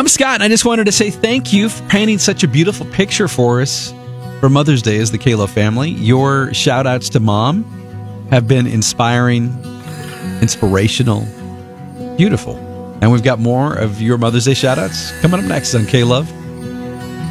I'm Scott, and I just wanted to say thank you for painting such a beautiful picture for us for Mother's Day as the Kalo family. Your shout-outs to Mom have been inspiring, inspirational, beautiful. And we've got more of your Mother's Day shout-outs coming up next on K-Love.